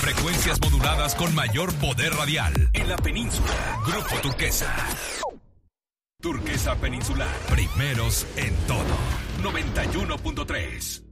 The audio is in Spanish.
Frecuencias moduladas con mayor poder radial. En la península. Grupo Turquesa. Turquesa Peninsular. Primeros en todo. 91.3.